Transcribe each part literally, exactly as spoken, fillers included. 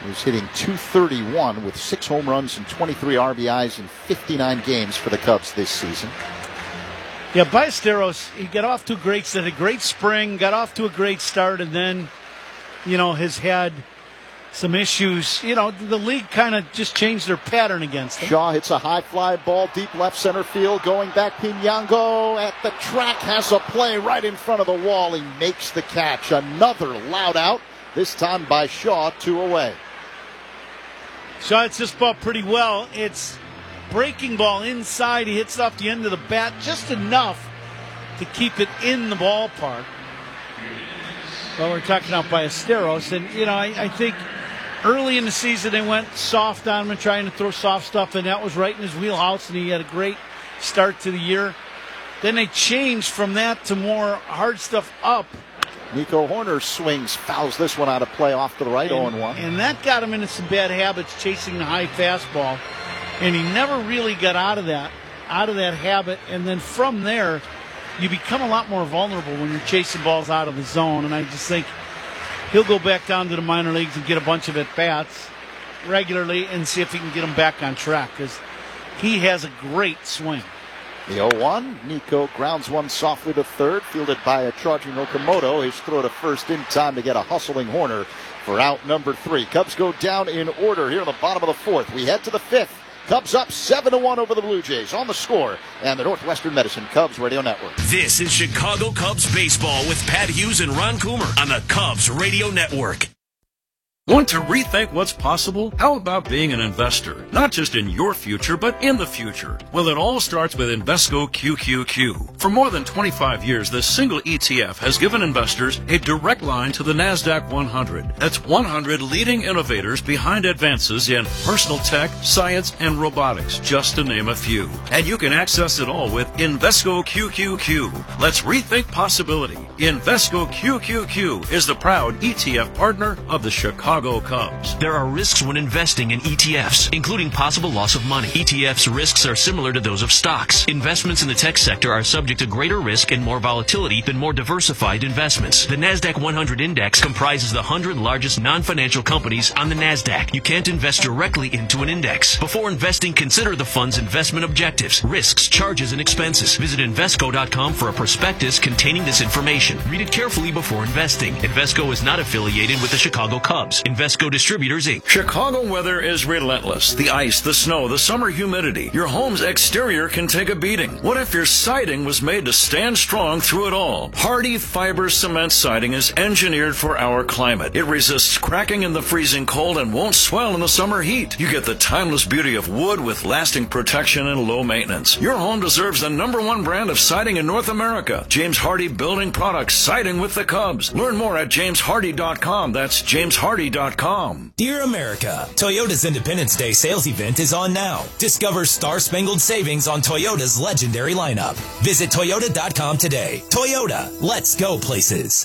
who's hitting two thirty-one with six home runs and twenty-three R B Is in fifty-nine games for the Cubs this season. Yeah, Ballesteros, he got off to a great start, a great spring, got off to a great start, and then, you know, has had some issues. You know, the league kind of just changed their pattern against him. Shaw hits a high fly ball deep left center field. Going back, Pinango at the track has a play right in front of the wall. He makes the catch. Another loud out, this time by Shaw, two away. Shaw hits this ball pretty well. It's breaking ball inside. He hits it off the end of the bat just enough to keep it in the ballpark. Well, we're talking about Ballesteros, and, you know, I, I think early in the season they went soft on him and trying to throw soft stuff, and that was right in his wheelhouse, and he had a great start to the year. Then they changed from that to more hard stuff up. Nico Horner swings, fouls this one out of play off to the right, oh and one. And that got him into some bad habits, chasing the high fastball. And he never really got out of that, out of that habit. And then from there, you become a lot more vulnerable when you're chasing balls out of the zone. And I just think he'll go back down to the minor leagues and get a bunch of at-bats regularly and see if he can get them back on track, because he has a great swing. The oh one, Nico grounds one softly to third, fielded by a charging Okamoto. His throw to first in time to get a hustling Horner for out number three. Cubs go down in order here in the bottom of the fourth. We head to the fifth. Cubs up seven to one over the Blue Jays on the Score and the Northwestern Medicine Cubs Radio Network. This is Chicago Cubs baseball with Pat Hughes and Ron Coomer on the Cubs Radio Network. Want to rethink what's possible? How about being an investor? Not just in your future, but in the future. Well, it all starts with Invesco Q Q Q. For more than twenty-five years, this single E T F has given investors a direct line to the NASDAQ one hundred. That's one hundred leading innovators behind advances in personal tech, science, and robotics, just to name a few. And you can access it all with Invesco Q Q Q. Let's rethink possibility. Invesco Q Q Q is the proud E T F partner of the Chicago Cubs. There are risks when investing in E T Fs, including possible loss of money. E T Fs' risks are similar to those of stocks. Investments in the tech sector are subject to greater risk and more volatility than more diversified investments. The NASDAQ one hundred Index comprises the one hundred largest non-financial companies on the NASDAQ. You can't invest directly into an index. Before investing, consider the fund's investment objectives, risks, charges, and expenses. Visit Invesco dot com for a prospectus containing this information. Read it carefully before investing. Invesco is not affiliated with the Chicago Cubs. Invesco Distributors, Incorporated. Chicago weather is relentless. The ice, the snow, the summer humidity. Your home's exterior can take a beating. What if your siding was made to stand strong through it all? Hardy Fiber Cement Siding is engineered for our climate. It resists cracking in the freezing cold and won't swell in the summer heat. You get the timeless beauty of wood with lasting protection and low maintenance. Your home deserves the number one brand of siding in North America. James Hardy Building Products, siding with the Cubs. Learn more at james hardy dot com. That's james hardy dot com. Dear America, Toyota's Independence Day sales event is on now. Discover star-spangled savings on Toyota's legendary lineup. Visit toyota dot com today. Toyota, let's go places.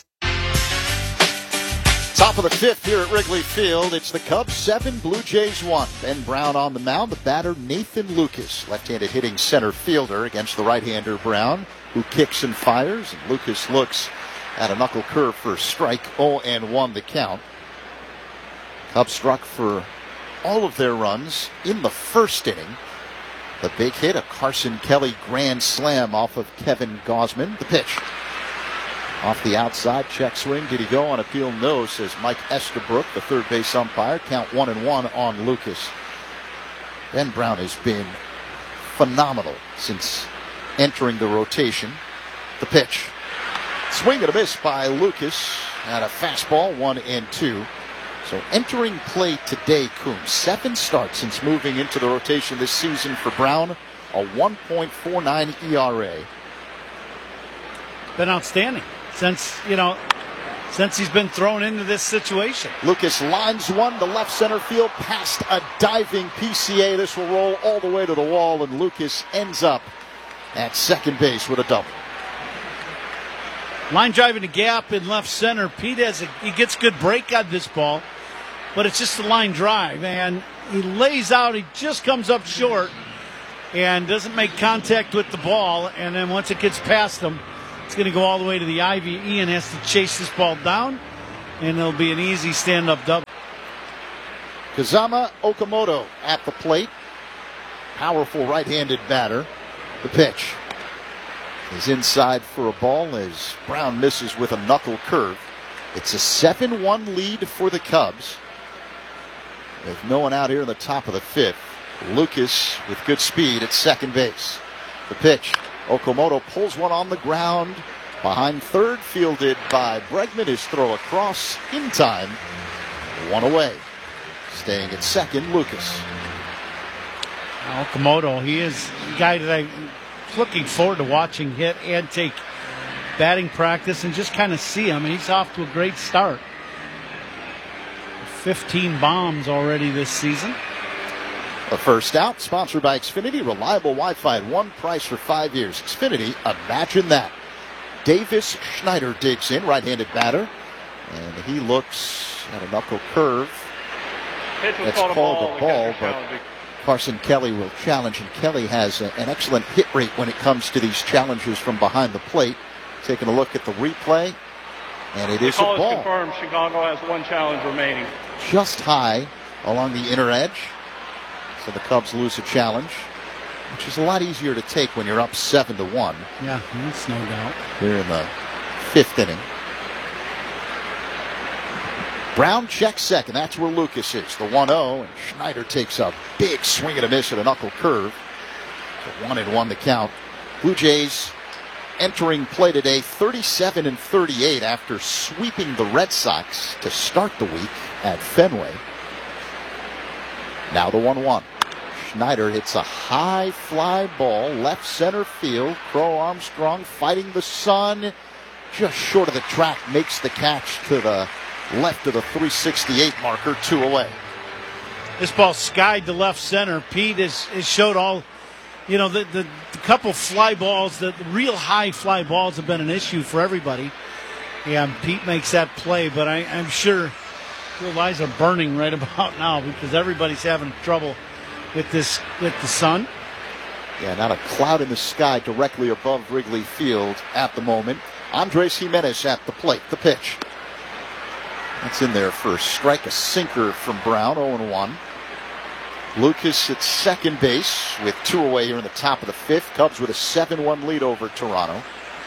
Top of the fifth here at Wrigley Field. It's the Cubs seven, Blue Jays one. Ben Brown on the mound. The batter, Nathan Lucas, left-handed hitting center fielder against the right-hander Brown, who kicks and fires. And Lucas looks at a knuckle curve for a strike. oh and one the count. Cubs struck for all of their runs in the first inning. The big hit, a Carson Kelly grand slam off of Kevin Gausman. The pitch. Off the outside, check swing. Did he go on appeal? No, says Mike Estabrook, the third base umpire. Count one and one on Lucas. Ben Brown has been phenomenal since entering the rotation. The pitch. Swing and a miss by Lucas. And a fastball, one and two. So entering play today, Coombs. Seven starts since moving into the rotation this season for Brown. A one point four nine E R A. Been outstanding since, you know, since he's been thrown into this situation. Lucas lines one to left center field past a diving P C A. This will roll all the way to the wall, and Lucas ends up at second base with a double. Line driving the gap in left center. Pete has a, he gets good break on this ball, but it's just a line drive, and he lays out. He just comes up short and doesn't make contact with the ball, and then once it gets past him, it's going to go all the way to the ivy. Ian has to chase this ball down, and it'll be an easy stand-up double. Kazama Okamoto at the plate. Powerful right-handed batter. The pitch is inside for a ball as Brown misses with a knuckle curve. It's a seven one lead for the Cubs. With no one out here in the top of the fifth. Lucas with good speed at second base. The pitch. Okamoto pulls one on the ground. Behind third, fielded by Bregman. His throw across in time. One away. Staying at second, Lucas. Okamoto, he is a guy that I'm looking forward to watching hit and take batting practice and just kind of see him. He's off to a great start. fifteen bombs already this season. A first out, sponsored by Xfinity. Reliable Wi-Fi at one price for five years. Xfinity, imagine that. Davis Schneider digs in, right-handed batter. And he looks at a knuckle curve. That's called a ball, but Carson Kelly will challenge, and Kelly has a, an excellent hit rate when it comes to these challenges from behind the plate. Taking a look at the replay, and it is a ball. The call is confirmed. Chicago has one challenge remaining. Just high along the inner edge. So the Cubs lose a challenge, which is a lot easier to take when you're up seven to one. Yeah, that's no doubt. Here in the fifth inning. Brown checks second. That's where Lucas is. The one oh, and Schneider takes a big swing and a miss at a knuckle curve. So one and one the count. Blue Jays entering play today thirty-seven and thirty-eight after sweeping the Red Sox to start the week at Fenway. Now the one one. Schneider hits a high fly ball, left center field. Crow Armstrong fighting the sun. Just short of the track, makes the catch to the left of the three sixty-eight marker, two away. This ball skied to left center. Pete has, has showed all, you know, the, the, the couple fly balls, the, the real high fly balls have been an issue for everybody. Yeah, Pete makes that play, but I, I'm sure your eyes are burning right about now because everybody's having trouble with this, with the sun. Yeah, not a cloud in the sky directly above Wrigley Field at the moment. Andres Jimenez at the plate. The pitch. That's in there for a strike, a sinker from Brown, oh and one. Lucas at second base with two away here in the top of the fifth. Cubs with a seven one lead over Toronto.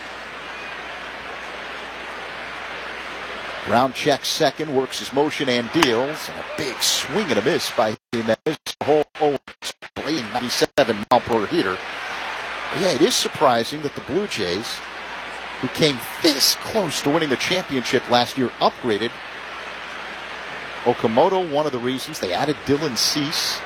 Brown checks second, works his motion and deals. And a big swing and a miss by Jimenez. The whole ninety-seven mile per liter heater. But yeah, it is surprising that the Blue Jays, who came this close to winning the championship last year, upgraded. Okamoto, one of the reasons. They added Dylan Cease.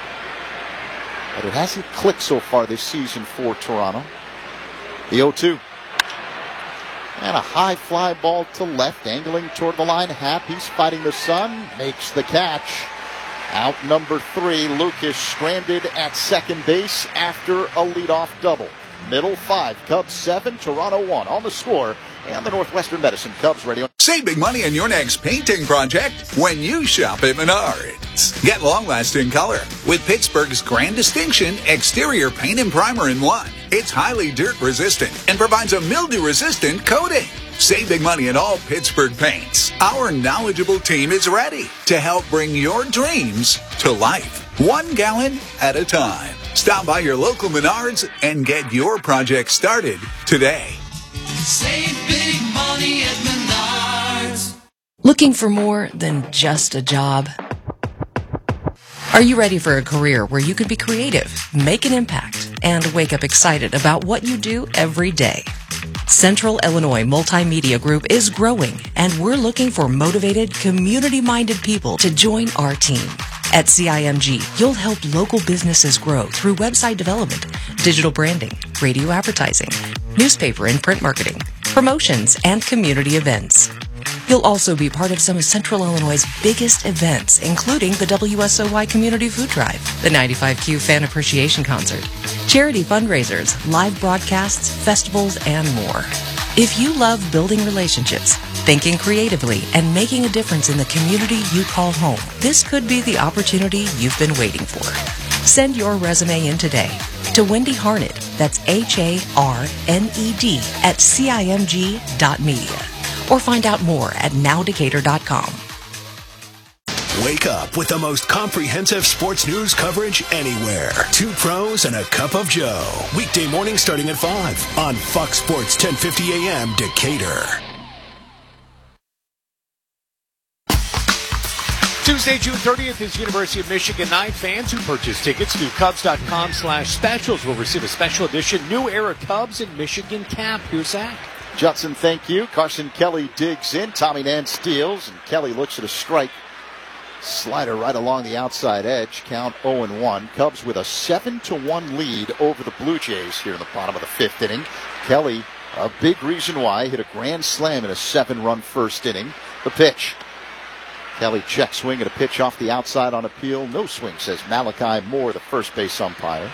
But it hasn't clicked so far this season for Toronto. The oh two. And a high fly ball to left, angling toward the line. Happ, he's fighting the sun, makes the catch. Out number three, Lucas stranded at second base after a leadoff double. Middle five, Cubs seven, Toronto one on the score. And the Northwestern Medicine Cubs Radio. Save big money on your next painting project when you shop at Menards. Get long-lasting color with Pittsburgh's Grand Distinction Exterior Paint and Primer in one. It's highly dirt-resistant and provides a mildew-resistant coating. Save big money on all Pittsburgh paints. Our knowledgeable team is ready to help bring your dreams to life, one gallon at a time. Stop by your local Menards and get your project started today. Save big money at Menards. Looking for more than just a job? Are you ready for a career where you can be creative, make an impact, and wake up excited about what you do every day? Central Illinois Multimedia Group is growing, and we're looking for motivated, community-minded people to join our team. At C I M G, you'll help local businesses grow through website development, digital branding, radio advertising, newspaper and print marketing, promotions, and community events. You'll also be part of some of Central Illinois' biggest events, including the W S O Y Community Food Drive, the ninety-five Q Fan Appreciation Concert, charity fundraisers, live broadcasts, festivals, and more. If you love building relationships, thinking creatively, and making a difference in the community you call home, this could be the opportunity you've been waiting for. Send your resume in today to Wendy Harned, that's H A R N E D, at C I M G dot media. Or find out more at now decatur dot com. Wake up with the most comprehensive sports news coverage anywhere. Two pros and a cup of Joe. Weekday morning starting at five on Fox Sports ten fifty A M Decatur. Tuesday, June thirtieth is University of Michigan night. Fans who purchase tickets through Cubs.com slash specials will receive a special edition New Era Cubs and Michigan cap. Here's Zach. Judson, thank you. Carson Kelly digs in. Tommy Nance steals, and Kelly looks at a strike. Slider right along the outside edge. Count oh and one. Cubs with a seven to one lead over the Blue Jays here in the bottom of the fifth inning. Kelly, a big reason why, hit a grand slam in a seven-run first inning. The pitch. Kelly check swing and a pitch off the outside on appeal. No swing, says Malachi Moore, the first base umpire.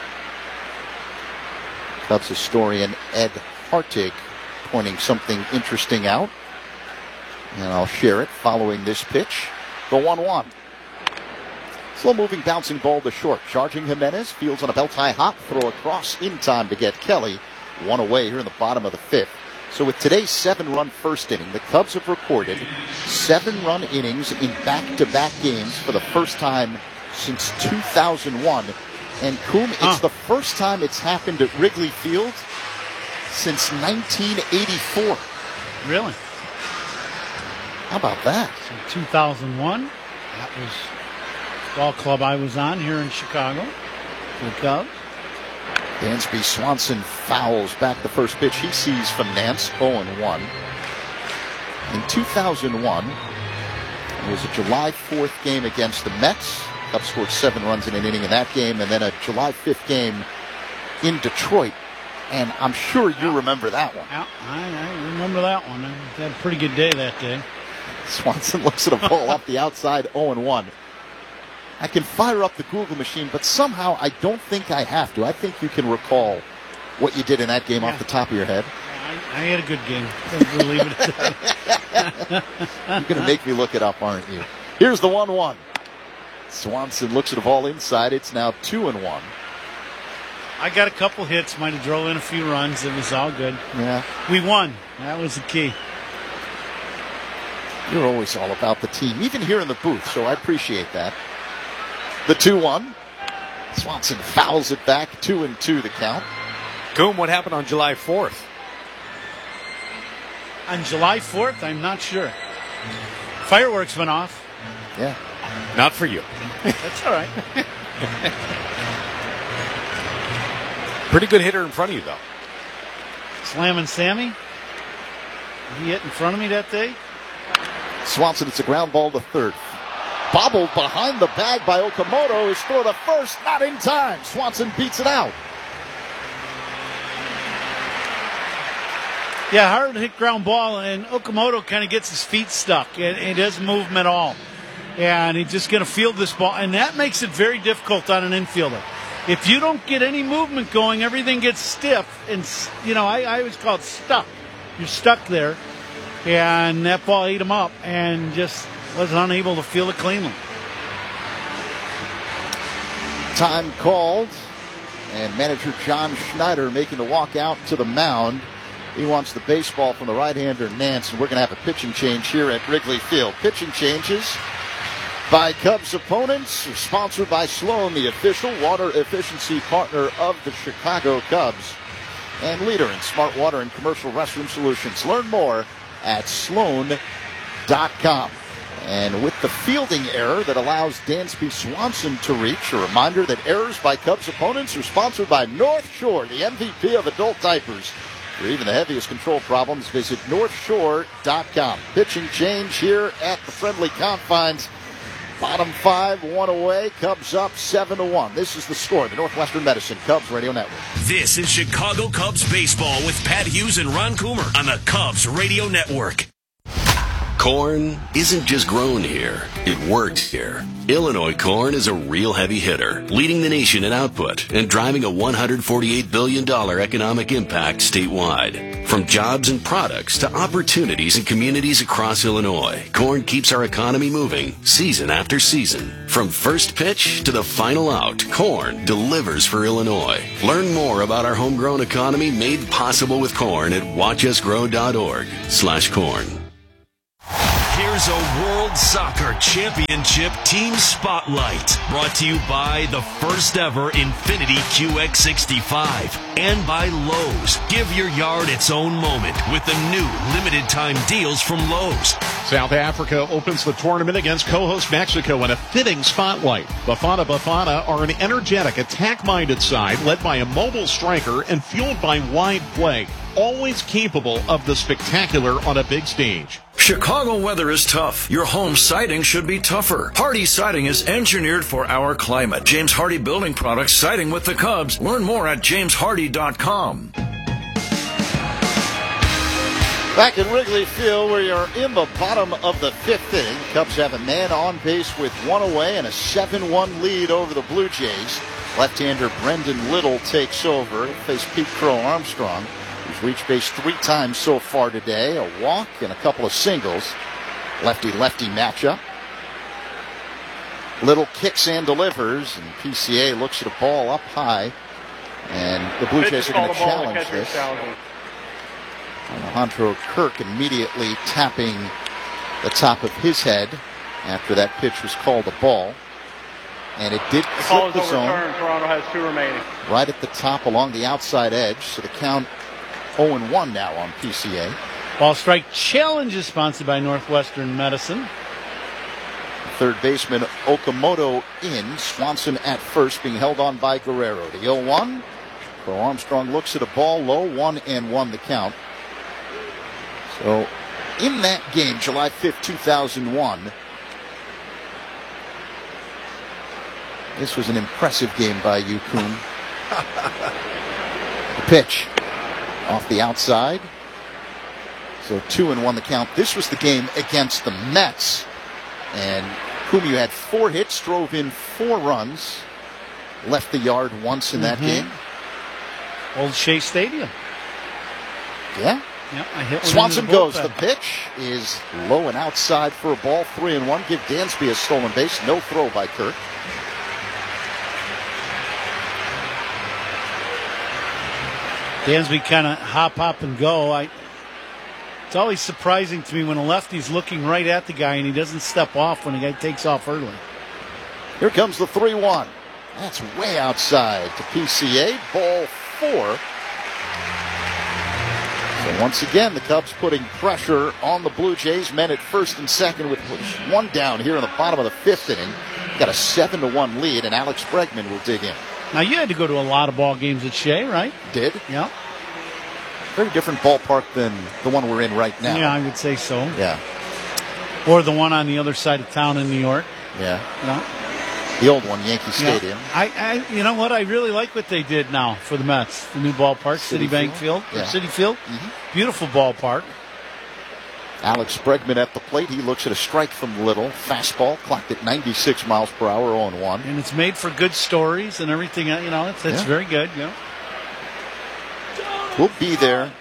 Cubs historian Ed Hartig pointing something interesting out. And I'll share it following this pitch. The one one. Slow moving bouncing ball to short. Charging Jimenez. Fields on a belt high hop. Throw across in time to get Kelly. One away here in the bottom of the fifth. So with today's seven-run first inning, the Cubs have recorded seven-run innings in back-to-back games for the first time since two thousand one. And, Coom, it's huh. the first time it's happened at Wrigley Field since nineteen eighty-four. Really? How about that? So two thousand one, that was the ball club I was on here in Chicago for the Cubs. Dansby Swanson fouls back the first pitch he sees from Nance, oh and one. In two thousand one, it was a July fourth game against the Mets. Cubs scored seven runs in an inning in that game, and then a July fifth game in Detroit. And I'm sure you remember that one. I, I remember that one. I had a pretty good day that day. Swanson looks at a ball off the outside, oh and one. I can fire up the Google machine, but somehow I don't think I have to. I think you can recall what you did in that game yeah. off the top of your head. I, I had a good game. We'll leave it at that. You're going to make me look it up, aren't you? Here's the one one. Swanson looks at a ball inside. It's now two and one. I got a couple hits. Might have drove in a few runs. It was all good. Yeah. We won. That was the key. You're always all about the team, even here in the booth, so I appreciate that. The two one. Swanson fouls it back. Two and two the count. Coom, what happened on July fourth? On July fourth? I'm not sure. Fireworks went off. Yeah. Not for you. That's all right. Pretty good hitter in front of you, though. Slamming Sammy. He hit in front of me that day. Swanson, it's a ground ball to third. Bobbled behind the bag by Okamoto. His throw to first, not in time. Swanson beats it out. Yeah, hard to hit ground ball, and Okamoto kind of gets his feet stuck, and he doesn't move him at all. And he's just going to field this ball, and that makes it very difficult on an infielder. If you don't get any movement going, everything gets stiff, and, you know, I, I always call it stuck. You're stuck there, and that ball ate him up, and just was unable to field it cleanly. Time called, and manager John Schneider making the walk out to the mound. He wants the baseball from the right-hander Nance, and we're going to have a pitching change here at Wrigley Field. Pitching changes by Cubs opponents, sponsored by Sloan, the official water efficiency partner of the Chicago Cubs, and leader in smart water and commercial restroom solutions. Learn more at sloan dot com. And with the fielding error that allows Dansby Swanson to reach, a reminder that errors by Cubs opponents are sponsored by North Shore, the M V P of adult diapers. For even the heaviest control problems, visit north shore dot com. Pitching change here at the friendly confines. Bottom five, one away. Cubs up seven to one. This is the score. The Northwestern Medicine Cubs Radio Network. This is Chicago Cubs baseball with Pat Hughes and Ron Coomer on the Cubs Radio Network. Corn isn't just grown here, it works here. Illinois corn is a real heavy hitter, leading the nation in output and driving a one hundred forty-eight billion dollars economic impact statewide. From jobs and products to opportunities in communities across Illinois, corn keeps our economy moving season after season. From first pitch to the final out, corn delivers for Illinois. Learn more about our homegrown economy made possible with corn at watch us grow dot org slash corn. Here Here's a World Soccer Championship Team Spotlight, brought to you by the first ever Infinity Q X sixty-five and by Lowe's. Give your yard its own moment with the new limited time deals from Lowe's. South Africa opens the tournament against co-host Mexico in a fitting spotlight. Bafana Bafana are an energetic, attack-minded side led by a mobile striker and fueled by wide play, always capable of the spectacular on a big stage. Chicago weather is tough. Your home siding should be tougher. Hardy Siding is engineered for our climate. James Hardy Building Products, siding with the Cubs. Learn more at james hardy dot com. Back in Wrigley Field, where you're in the bottom of the fifth inning. Cubs have a man on base with one away and a seven one lead over the Blue Jays. Left-hander Brendan Little takes over to face Pete Crow Armstrong, who's reached base three times so far today. A walk and a couple of singles. Lefty-lefty matchup. Little kicks and delivers, and P C A looks at a ball up high, and the Blue Jays are going to challenge this. Alejandro Kirk immediately tapping the top of his head after that pitch was called a ball. And it did clip the zone. Toronto has two remaining. Right at the top along the outside edge. So the count oh and one now on P C A. Ball strike challenge is sponsored by Northwestern Medicine. Third baseman Okamoto in. Swanson at first, being held on by Guerrero. The oh one. Crow Armstrong looks at a ball low. one and one the count. So in that game, July fifth, two thousand one, this was an impressive game by you, Kuhn. The pitch off the outside. So two and one the count. This was the game against the Mets. And Kuhn, you had four hits, drove in four runs, left the yard once in that mm-hmm. game. Old Shea Stadium. Yeah. Yep, I hit Swanson goes. The pitch is low and outside for a ball. Three and one. Give Dansby a stolen base. No throw by Kirk. Dansby kind of hop, hop, and go. I. It's always surprising to me when a lefty's looking right at the guy and he doesn't step off when the guy takes off early. Here comes the three one. That's way outside to P C A. Ball four. So once again, the Cubs putting pressure on the Blue Jays. Men at first and second with one down here in the bottom of the fifth inning. Got a seven to one lead, and Alex Bregman will dig in. Now, you had to go to a lot of ball games at Shea, right? Did. Yeah. Very different ballpark than the one we're in right now. Yeah, I would say so. Yeah. Or the one on the other side of town in New York. Yeah. Yeah. The old one, Yankee Stadium. Yeah. I, I, you know what? I really like what they did now for the Mets. The new ballpark, City Citibank Field. Field. Yeah. City Field. Mm-hmm. Beautiful ballpark. Alex Bregman at the plate. He looks at a strike from Little. Fastball clocked at ninety-six miles per hour, oh and one. And it's made for good stories and everything. You know, it's, it's yeah. very good. You know. We'll be there.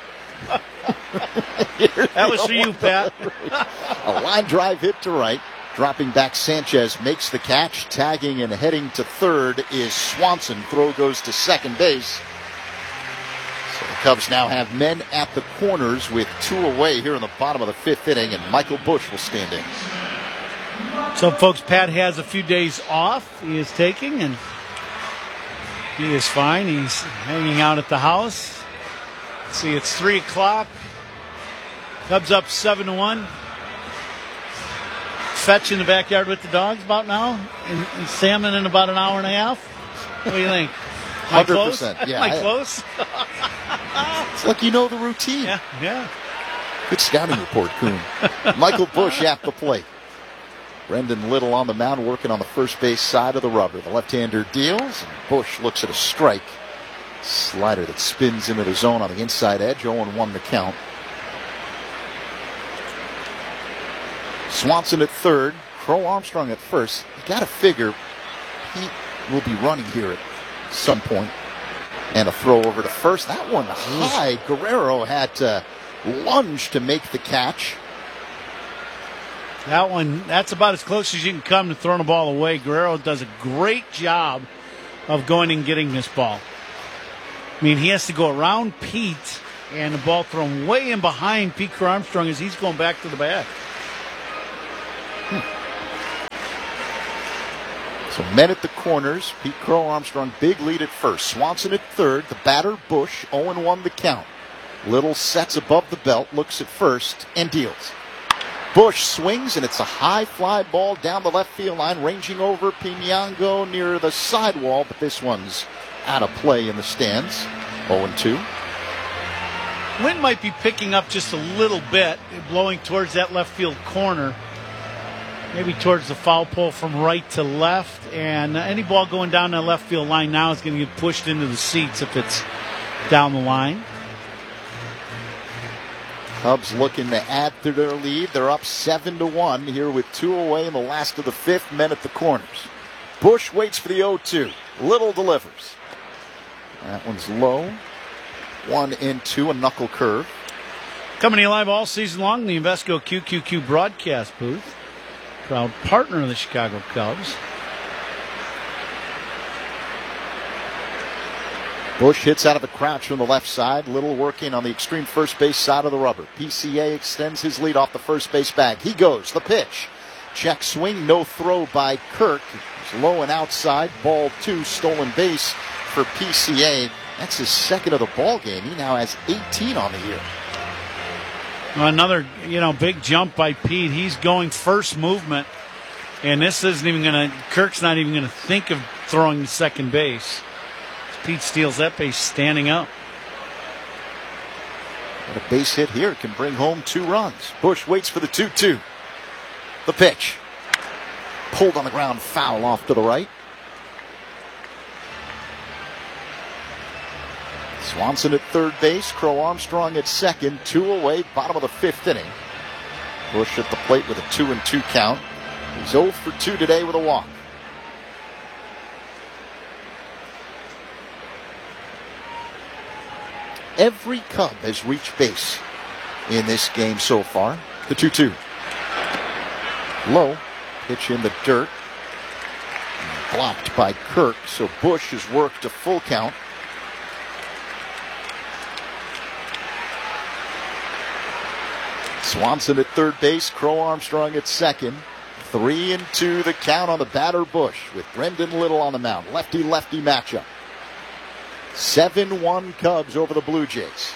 That was for you, Pat. A line drive hit to right. Dropping back, Sanchez makes the catch. Tagging and heading to third is Swanson. Throw goes to second base. So the Cubs now have men at the corners with two away here in the bottom of the fifth inning, and Michael Busch will stand in. So, folks, Pat has a few days off he is taking, and he is fine. He's hanging out at the house. Let's see, it's three o'clock. Cubs up seven to one. Fetch in the backyard with the dogs about now, and, and salmon in about an hour and a half. What do you think? Am I close? one hundred percent. Yeah, Am I I, close? It's like you know the routine. Yeah, yeah. Good scouting report, Kuhn. Michael Busch at the plate. Brendan Little on the mound working on the first base side of the rubber. The left-hander deals, and Busch looks at a strike. Slider that spins into the zone on the inside edge. oh and one to count. Swanson at third. Crow Armstrong at first. You got to figure he will be running here at some point. And a throw over to first. That one high. Guerrero had to lunge to make the catch. That one, that's about as close as you can come to throwing a ball away. Guerrero does a great job of going and getting this ball. I mean, he has to go around Pete, and the ball thrown way in behind Pete Armstrong as he's going back to the bat. Hmm. So men at the corners. Pete Crow Armstrong, big lead at first. Swanson at third. The batter, Bush, oh and one the count. Little sets above the belt, looks at first, and deals. Bush swings, and it's a high fly ball down the left field line, ranging over Piñango near the sidewall, but this one's out of play in the stands. oh and two. Wind might be picking up just a little bit, blowing towards that left field corner. Maybe towards the foul pole from right to left. And any ball going down that left field line now is going to get pushed into the seats if it's down the line. Cubs looking to add to their lead. They're up seven to one here with two away in the last of the fifth. Men at the corners. Bush waits for the oh two. Little delivers. That one's low. One and two, a knuckle curve. Coming to you live all season long in the Invesco Q Q Q broadcast booth. Proud partner of the Chicago Cubs. Bush hits out of a crouch from the left side. Little working on the extreme first base side of the rubber. P C A extends his lead off the first base bag. He goes. The pitch. Check swing. No throw by Kirk. It's low and outside. Ball two. Stolen base for P C A. That's his second of the ball game. He now has eighteen on the year. Another, you know, big jump by Pete. He's going first movement, and this isn't even going to. Kirk's not even going to think of throwing to second base. Pete steals that base standing up. But a base hit here can bring home two runs. Bush waits for the two two. The pitch. Pulled on the ground, foul off to the right. Swanson at third base, Crow Armstrong at second, two away, bottom of the fifth inning. Bush at the plate with a two and two count. He's oh for two today with a walk. Every Cub has reached base in this game so far. The two two. Low, pitch in the dirt. Blocked by Kirk, so Bush has worked a full count. Swanson at third base, Crow Armstrong at second. Three and two the count on the batter Bush with Brendan Little on the mound. Lefty-lefty matchup. seven one Cubs over the Blue Jays.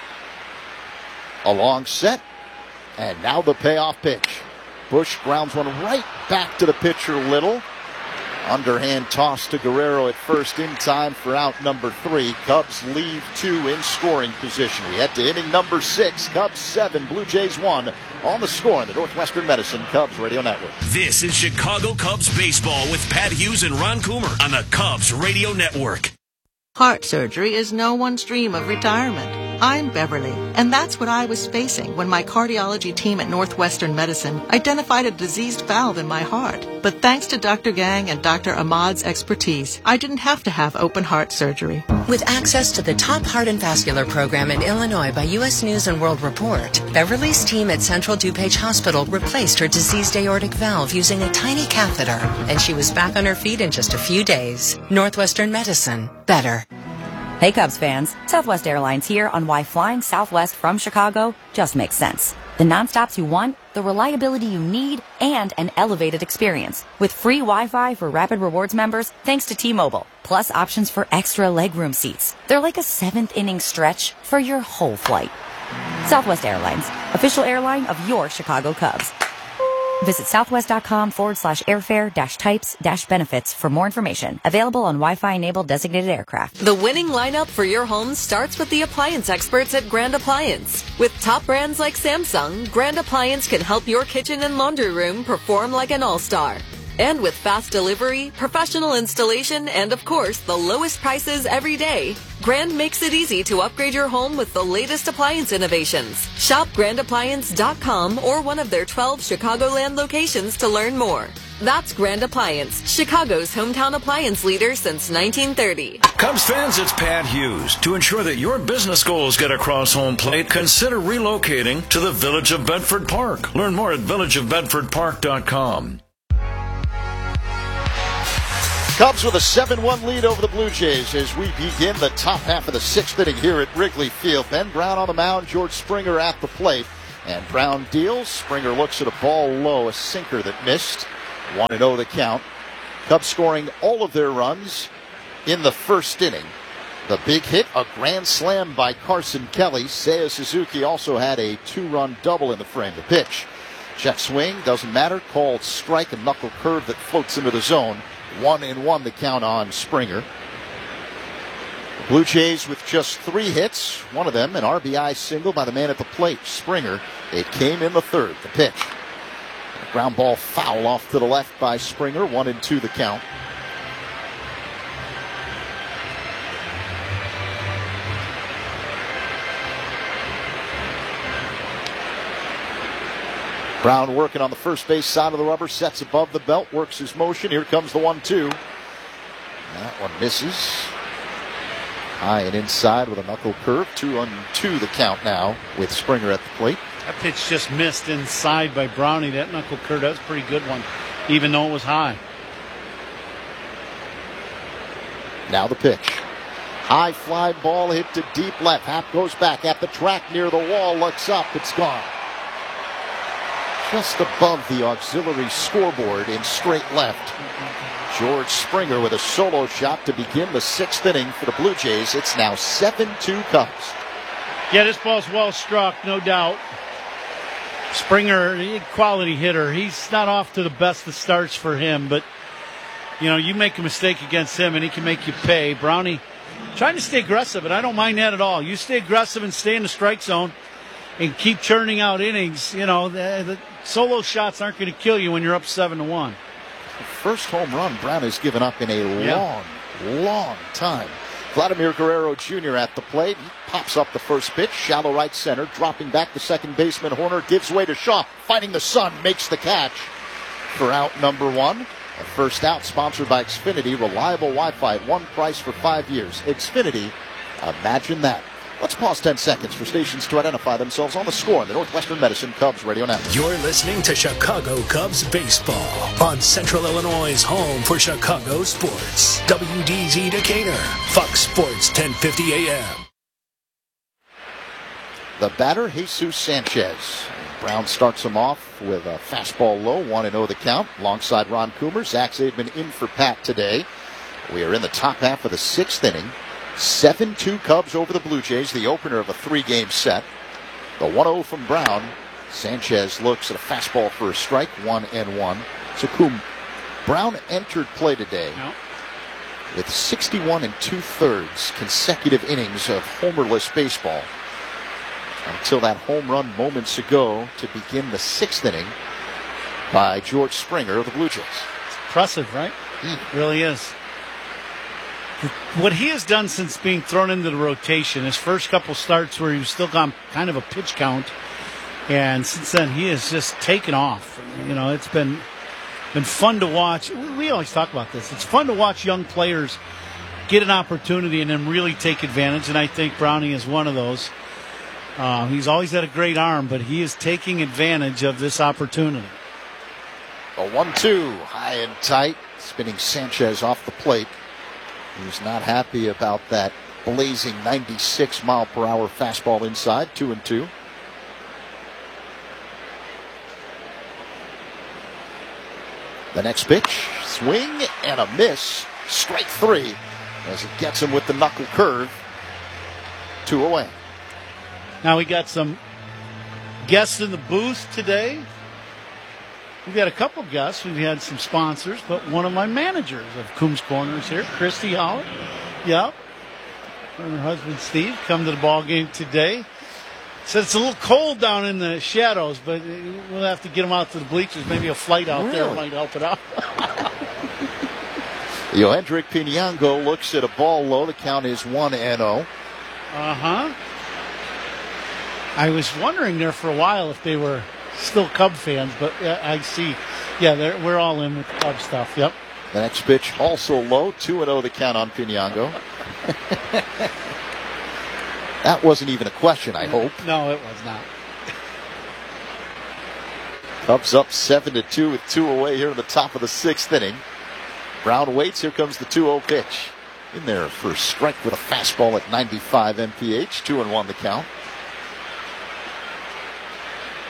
A long set, and now the payoff pitch. Bush grounds one right back to the pitcher Little. Underhand toss to Guerrero at first in time for out number three. Cubs leave two in scoring position. We head to inning number six. Cubs seven, Blue Jays one on the score on the Northwestern Medicine Cubs Radio Network. This is Chicago Cubs baseball with Pat Hughes and Ron Coomer on the Cubs Radio Network. Heart surgery is no one's dream of retirement. I'm Beverly, and that's what I was facing when my cardiology team at Northwestern Medicine identified a diseased valve in my heart. But thanks to Doctor Gang and Doctor Ahmad's expertise, I didn't have to have open heart surgery. With access to the top heart and vascular program in Illinois by U S News and World Report, Beverly's team at Central DuPage Hospital replaced her diseased aortic valve using a tiny catheter, and she was back on her feet in just a few days. Northwestern Medicine. Better. Hey Cubs fans, Southwest Airlines here on why flying Southwest from Chicago just makes sense. The nonstops you want, the reliability you need, and an elevated experience. With free Wi-Fi for Rapid Rewards members thanks to T-Mobile, plus options for extra legroom seats. They're like a seventh inning stretch for your whole flight. Southwest Airlines, official airline of your Chicago Cubs. Visit southwest.com forward slash airfare dash types dash benefits for more information. Available on Wi-Fi enabled designated aircraft. The winning lineup for your home starts with the appliance experts at Grand Appliance. With top brands like Samsung, Grand Appliance can help your kitchen and laundry room perform like an all-star. And with fast delivery, professional installation, and of course, the lowest prices every day, Grand makes it easy to upgrade your home with the latest appliance innovations. Shop grand appliance dot com or one of their twelve Chicagoland locations to learn more. That's Grand Appliance, Chicago's hometown appliance leader since nineteen thirty. Cubs fans, it's Pat Hughes. To ensure that your business goals get across home plate, consider relocating to the Village of Bedford Park. Learn more at village of bedford park dot com. Cubs with a seven one lead over the Blue Jays as we begin the top half of the sixth inning here at Wrigley Field. Ben Brown on the mound, George Springer at the plate. And Brown deals. Springer looks at a ball low, a sinker that missed. one and oh the count. Cubs scoring all of their runs in the first inning. The big hit, a grand slam by Carson Kelly. Seiya Suzuki also had a two-run double in the frame. The pitch. Check swing, doesn't matter. Called strike, a knuckle curve that floats into the zone. One and one the count on Springer. The Blue Jays with just three hits. One of them an R B I single by the man at the plate, Springer. It came in the third. The pitch. A ground ball foul off to the left by Springer. One and two the count. Brown working on the first base side of the rubber, sets above the belt, works his motion. Here comes the one two. That one misses. High and inside with a knuckle curve. Two on two the count now with Springer at the plate. That pitch just missed inside by Brownie. That knuckle curve, that's a pretty good one, even though it was high. Now the pitch. High fly ball hit to deep left. Happ goes back at the track near the wall, looks up, it's gone. Just above the auxiliary scoreboard in straight left. George Springer with a solo shot to begin the sixth inning for the Blue Jays. It's now seven two Cubs. Yeah, this ball's well struck, no doubt. Springer, quality hitter. He's not off to the best of starts for him, but, you know, you make a mistake against him and he can make you pay. Brownie trying to stay aggressive, and I don't mind that at all. You stay aggressive and stay in the strike zone and keep churning out innings. You know, the, the solo shots aren't going to kill you when you're up seven to one. The first home run Brown has given up in a yeah. long, long time. Vladimir Guerrero Junior at the plate. He pops up the first pitch, shallow right center, dropping back to second baseman Horner, gives way to Shaw, finding the sun, makes the catch for out number one. A first out sponsored by Xfinity, reliable Wi-Fi at one price for five years. Xfinity, imagine that. Let's pause ten seconds for stations to identify themselves on the score in the Northwestern Medicine Cubs Radio Network. You're listening to Chicago Cubs Baseball on Central Illinois' home for Chicago sports. W D Z Decatur, Fox Sports ten fifty A M. The batter, Jesus Sanchez. Brown starts him off with a fastball low, one and oh the count. Alongside Ron Coomer, Zach Zaidman in for Pat today. We are in the top half of the sixth inning. seven two Cubs over the Blue Jays, the opener of a three-game set. The one oh from Brown. Sanchez looks at a fastball for a strike, one and one. So Coom, Brown entered play today no. with sixty-one and two-thirds consecutive innings of homerless baseball until that home run moments ago to begin the sixth inning by George Springer of the Blue Jays. It's impressive, right? Mm. It really is. What he has done since being thrown into the rotation, his first couple starts where he was still on kind of a pitch count, and since then he has just taken off. You know, it's been been fun to watch. We always talk about this. It's fun to watch young players get an opportunity and then really take advantage, and I think Brownie is one of those. Uh, he's always had a great arm, but he is taking advantage of this opportunity. A one two, high and tight, spinning Sanchez off the plate. He's not happy about that blazing ninety-six mile per hour fastball inside, two and two. The next pitch, swing and a miss, strike three, as it gets him with the knuckle curve. Two away. Now we got some guests in the booth today. We've had a couple of guests. We've had some sponsors, but one of my managers of Coombs Corners here, Christy Holler. Yep. And her husband, Steve, come to the ball game today. Said it's a little cold down in the shadows, but we'll have to get them out to the bleachers. Maybe a flight out really? there might help it out. Yohendrick Pinango looks at a ball low. The count is one and oh. Uh-huh. I was wondering there for a while if they were still Cub fans, but uh, I see. Yeah, we're all in with the Cub stuff. Yep. The next pitch also low. two and oh the count on Pinango. That wasn't even a question, I hope. No, it was not. Cubs up seven to two with two away here in the top of the sixth inning. Brown waits. Here comes the two oh pitch. In there for a strike with a fastball at ninety-five M P H. two and one the count.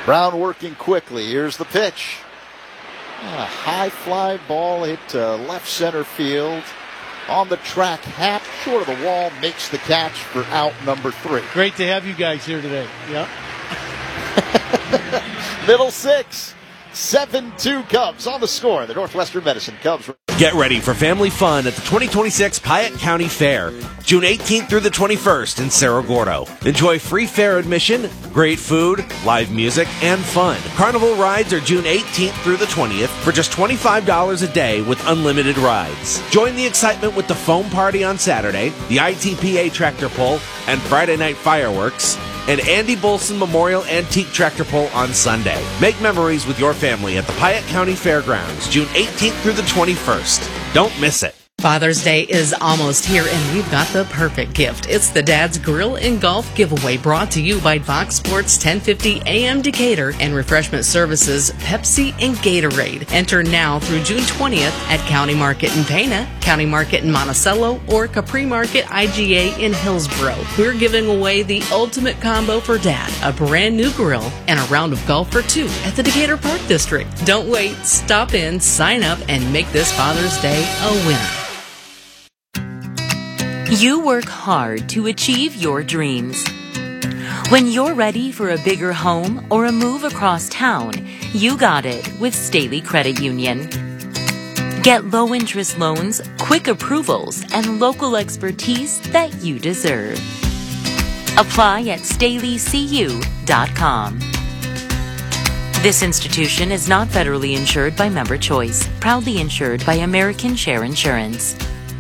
Brown working quickly. Here's the pitch. A high fly ball hit uh, left center field. On the track, half short of the wall, makes the catch for out number three. Great to have you guys here today. Yep. Middle six. seven two Cubs on the score. The Northwestern Medicine Cubs. Get ready for family fun at the twenty twenty-six Piatt County Fair, June eighteenth through the twenty-first in Cerro Gordo. Enjoy free fair admission, great food, live music, and fun. Carnival rides are June eighteenth through the twentieth for just twenty-five dollars a day with unlimited rides. Join the excitement with the foam party on Saturday, the I T P A tractor pull, and Friday night fireworks, and Andy Bolson Memorial Antique Tractor Pull on Sunday. Make memories with your family at the Piatt County Fairgrounds, June eighteenth through the twenty-first. Don't miss it. Father's Day is almost here, and we've got the perfect gift. It's the Dad's Grill and Golf Giveaway, brought to you by Fox Sports ten fifty A M Decatur and Refreshment Services, Pepsi and Gatorade. Enter now through June twentieth at County Market in Pana, County Market in Monticello, or Capri Market I G A in Hillsboro. We're giving away the ultimate combo for Dad, a brand new grill and a round of golf for two at the Decatur Park District. Don't wait. Stop in, sign up, and make this Father's Day a winner. You work hard to achieve your dreams. When you're ready for a bigger home or a move across town, you got it with Staley Credit Union. Get low-interest loans, quick approvals, and local expertise that you deserve. Apply at staley c u dot com. This institution is not federally insured by Member Choice, proudly insured by American Share Insurance.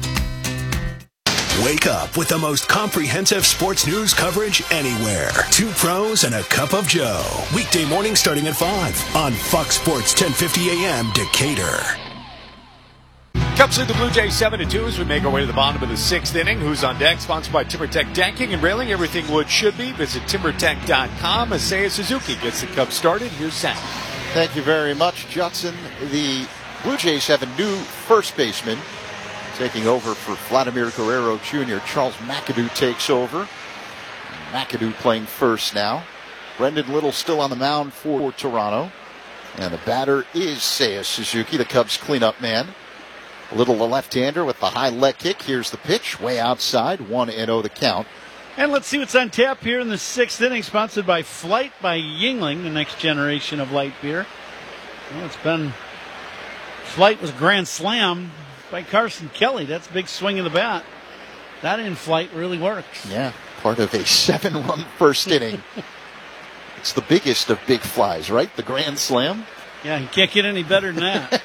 Wake up with the most comprehensive sports news coverage anywhere. Two pros and a cup of Joe. Weekday morning starting at five on Fox Sports ten fifty A M Decatur. Cubs lead the Blue Jays seven to two as we make our way to the bottom of the sixth inning. Who's on deck? Sponsored by TimberTech Decking and Railing. Everything wood should be. Visit timber tech dot com. Seiya Suzuki gets the Cubs started. Here's Sam. Thank you very much, Judson. The Blue Jays have a new first baseman taking over for Vladimir Guerrero Junior Charles McAdoo takes over. McAdoo playing first now. Brendan Little still on the mound for Toronto. And the batter is Seiya Suzuki, the Cubs cleanup man. Little, the left-hander with the high leg kick. Here's the pitch, way outside, one and oh the count. And let's see what's on tap here in the sixth inning, sponsored by Flight by Yuengling, the next generation of light beer. Well, it's been Flight was a grand slam by Carson Kelly. That's a big swing of the bat. That in Flight really works. Yeah, part of a seven-run first inning. It's the biggest of big flies, right? The grand slam. Yeah, you can't get any better than that.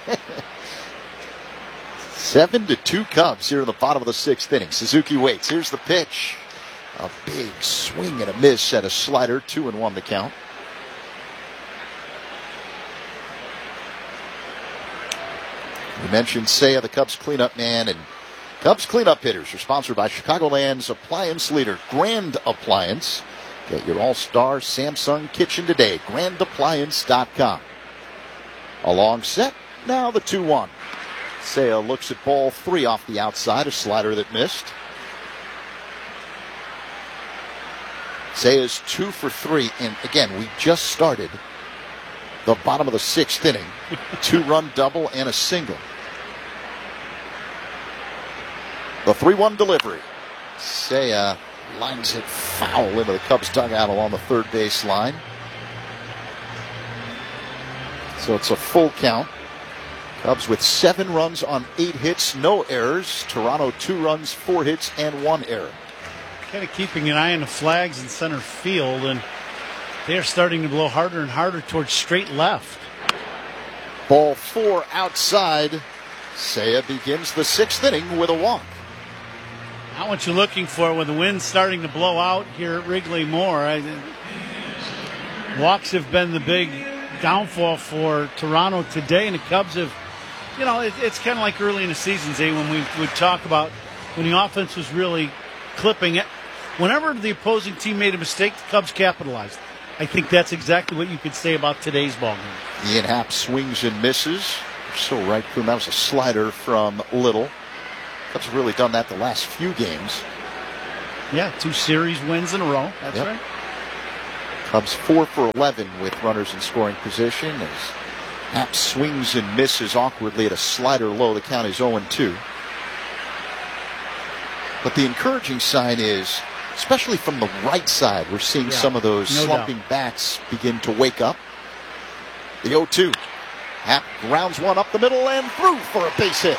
Seven to two Cubs here in the bottom of the sixth inning. Suzuki waits. Here's the pitch. A big swing and a miss at a slider. Two and one the count. We mentioned Seiya, the Cubs cleanup man, and Cubs cleanup hitters are sponsored by Chicagoland's appliance leader, Grand Appliance. Get your all-star Samsung kitchen today, grand appliance dot com. A long set, now the two one. Seiya looks at ball three off the outside, a slider that missed. Seiya's two for three, and again, we just started the bottom of the sixth inning. Two-run double and a single. The three one delivery. Seiya lines it foul into the Cubs dugout along the third base line. So it's a full count. Cubs with seven runs on eight hits, no errors. Toronto two runs, four hits, and one error. Kind of keeping an eye on the flags in center field, and they're starting to blow harder and harder towards straight left. Ball four outside. Seiya begins the sixth inning with a walk. Not what you're looking for when the wind's starting to blow out here at Wrigley Moore. I, walks have been the big downfall for Toronto today, and the Cubs have, you know, it, it's kind of like early in the season, Zay, when we would talk about when the offense was really clipping it. Whenever the opposing team made a mistake, the Cubs capitalized. I think that's exactly what you could say about today's ball game. Ian Happ swings and misses. You're so right, Kuhn. That was a slider from Little. Cubs have really done that the last few games. Yeah, two series wins in a row. That's yep. right. Cubs four for eleven with runners in scoring position as Happ swings and misses awkwardly at a slider low. The count is oh and two. But the encouraging sign is, especially from the right side, we're seeing yeah, some of those no slumping doubt. bats begin to wake up. The oh two. Happ grounds one up the middle and through for a base hit.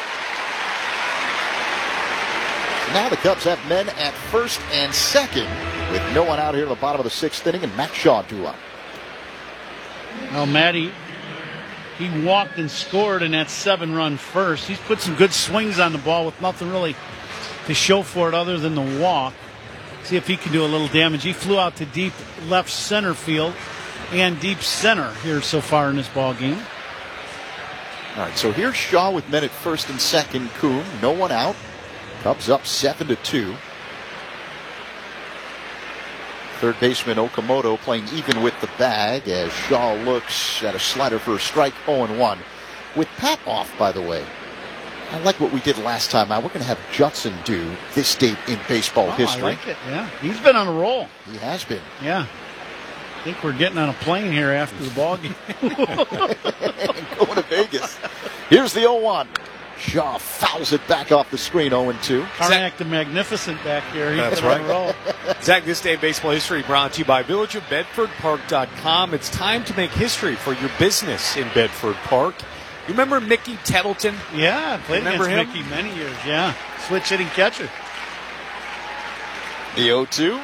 So now the Cubs have men at first and second with no one out here at the bottom of the sixth inning and Matt Shaw due up. Well, Matty, he walked and scored in that seven-run first. He's put some good swings on the ball with nothing really to show for it other than the walk. See if he can do a little damage. He flew out to deep left center field and deep center here so far in this ball game. All right, so here's Shaw with men at first and second. Coombe, no one out. Cubs up seven to two. Third baseman Okamoto playing even with the bag as Shaw looks at a slider for a strike. oh and one. With Pat off, by the way, I like what we did last time out. We're going to have Judson do this date in baseball oh, history. I like it, yeah. He's been on a roll. He has been. Yeah. I think we're getting on a plane here after the ball game. Going to Vegas. Here's the oh one. Shaw fouls it back off the screen, oh and two. Karnak the Magnificent back here. He's That's right. Roll. Zach, this day in baseball history brought to you by Village of Bedford Park dot com. It's time to make history for your business in Bedford Park. You remember Mickey Tettleton? Yeah, I played remember against him? Mickey many years, yeah. Switch hitting catcher. The oh two.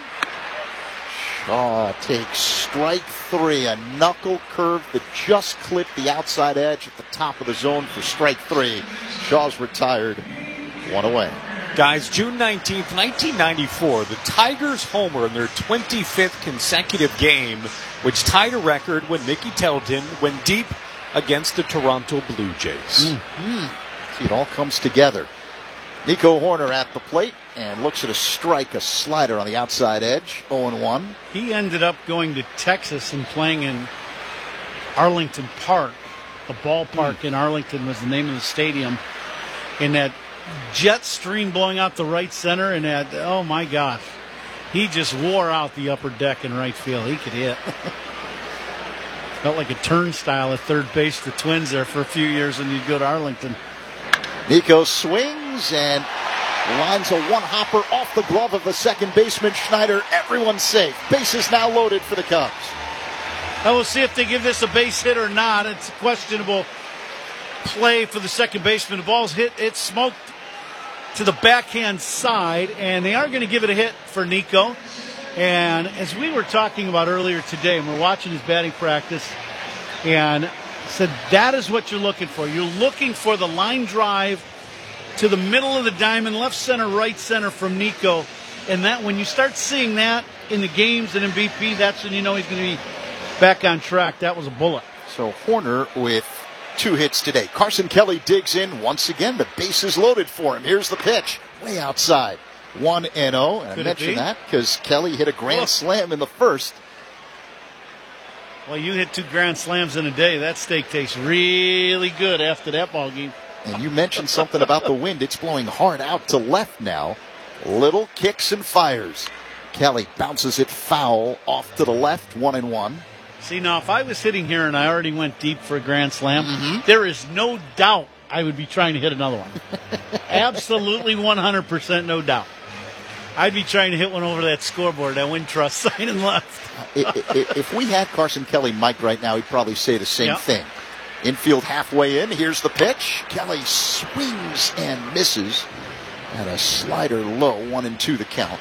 Shaw takes strike three, a knuckle curve that just clipped the outside edge at the top of the zone for strike three. Shaw's retired, one away. Guys, June nineteenth, nineteen ninety-four, the Tigers homer in their twenty-fifth consecutive game, which tied a record when Mickey Tettleton went deep against the Toronto Blue Jays. Mm-hmm. See, it all comes together. Nico Horner at the plate and looks at a strike, a slider on the outside edge, oh and one. He ended up going to Texas and playing in Arlington Park. The ballpark mm. in Arlington was the name of the stadium. And that jet stream blowing out the right center, and that, oh my gosh, he just wore out the upper deck in right field. He could hit. Felt like a turnstile at third base, the Twins there for a few years when you'd go to Arlington. Nico swings and lines a one-hopper off the glove of the second baseman, Schneider. Everyone's safe. Bases now loaded for the Cubs. Now we'll see if they give this a base hit or not. It's a questionable play for the second baseman. The ball's hit. It's smoked to the backhand side, and they are going to give it a hit for Nico. And as we were talking about earlier today, and we're watching his batting practice, and said that is what you're looking for. You're looking for the line drive to the middle of the diamond, left center, right center from Nico. And that when you start seeing that in the games and in B P, that's when you know he's going to be back on track. That was a bullet. So Horner with two hits today. Carson Kelly digs in once again. The base is loaded for him. Here's the pitch. Way outside. one and oh. And I mentioned that because Kelly hit a grand oh. slam in the first. Well, you hit two grand slams in a day. That steak tastes really good after that ball game. And you mentioned something about the wind. It's blowing hard out to left now. Little kicks and fires. Kelly bounces it foul off to the left, one and one. See, now, if I was sitting here and I already went deep for a grand slam, mm-hmm. there is no doubt I would be trying to hit another one. Absolutely one hundred percent no doubt. I'd be trying to hit one over that scoreboard, that Wintrust sign and left. If we had Carson Kelly mic'd right now, he'd probably say the same yep. thing. Infield halfway in. Here's the pitch. Kelly swings and misses. And a slider low. One and two the count.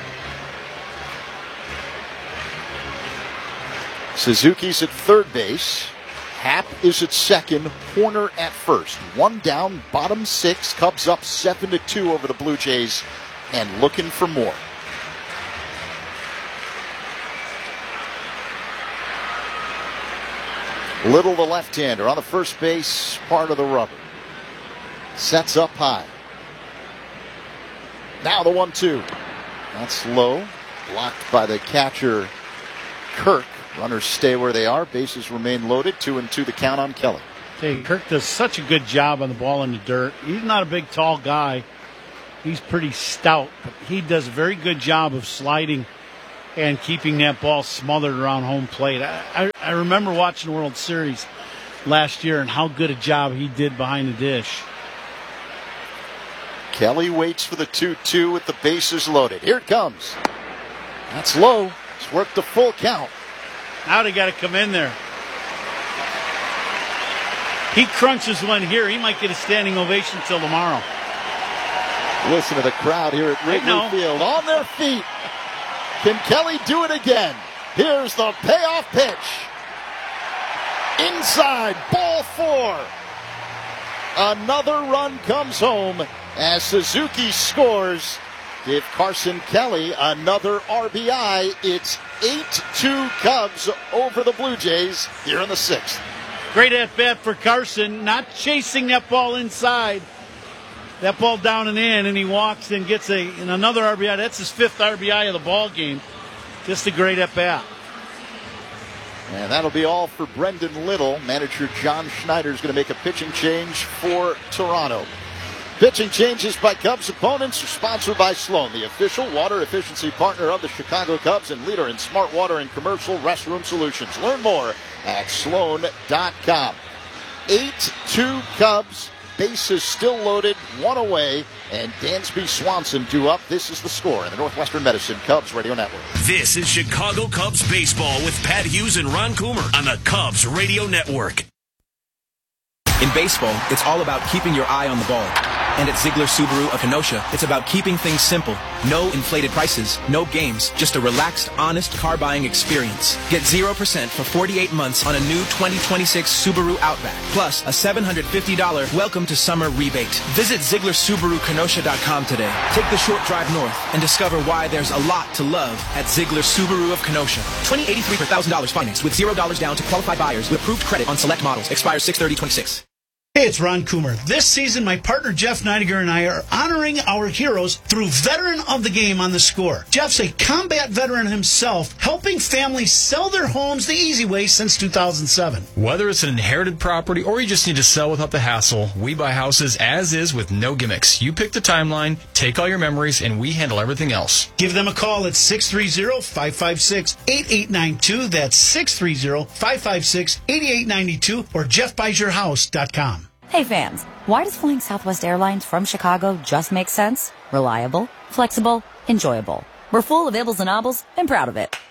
Suzuki's at third base. Happ is at second. Horner at first. One down, bottom six. Cubs up seven to two over the Blue Jays. And looking for more. Little, the left-hander, on the first base part of the rubber. Sets up high. Now the one two. That's low. Blocked by the catcher, Kirk. Runners stay where they are. Bases remain loaded. Two and two the count on Kelly. Hey, Kirk does such a good job on the ball in the dirt. He's not a big, tall guy. He's pretty stout, but he does a very good job of sliding and keeping that ball smothered around home plate. I, I, I remember watching the World Series last year and how good a job he did behind the dish. Kelly waits for the two two with the bases loaded. Here it comes. That's low. It's worked a full count. Now they got to come in there. He crunches one here. He might get a standing ovation till tomorrow. Listen to the crowd here at Wrigley Field. On their feet. Can Kelly do it again? Here's the payoff pitch. Inside, ball four. Another run comes home as Suzuki scores. Give Carson Kelly another R B I. It's eight two Cubs over the Blue Jays here in the sixth. Great at-bat for Carson, not chasing that ball inside. That ball down and in, and he walks and gets a and another R B I. That's his fifth R B I of the ball game. Just a great at-bat. And that'll be all for Brendan Little. Manager John Schneider is going to make a pitching change for Toronto. Pitching changes by Cubs opponents are sponsored by Sloan, the official water efficiency partner of the Chicago Cubs and leader in smart water and commercial restroom solutions. Learn more at sloan dot com. eight two Cubs. Bases still loaded, one away, and Dansby Swanson due up. This is the score in the Northwestern Medicine Cubs Radio Network. This is Chicago Cubs baseball with Pat Hughes and Ron Coomer on the Cubs Radio Network. In baseball, it's all about keeping your eye on the ball. And at Ziegler Subaru of Kenosha, it's about keeping things simple. No inflated prices, no games, just a relaxed, honest car buying experience. Get zero percent for forty-eight months on a new twenty twenty-six Subaru Outback, plus a seven hundred fifty dollars welcome to summer rebate. Visit Ziegler Subaru Kenosha dot com today. Take the short drive north and discover why there's a lot to love at Ziegler Subaru of Kenosha. twenty eighty-three per one thousand dollars financed with zero dollars down to qualified buyers with approved credit on select models. Expires six thirty twenty-six. Hey, it's Ron Coomer. This season, my partner Jeff Neidiger and I are honoring our heroes through Veteran of the Game on The Score. Jeff's a combat veteran himself, helping families sell their homes the easy way since two thousand seven. Whether it's an inherited property or you just need to sell without the hassle, we buy houses as is with no gimmicks. You pick the timeline, take all your memories, and we handle everything else. Give them a call at six three zero, five five six, eight eight nine two. That's six three zero, five five six, eight eight nine two or jeff buys your house dot com. Hey fans, why does flying Southwest Airlines from Chicago just make sense? Reliable, flexible, enjoyable. We're full of ibbles and obbles and proud of it.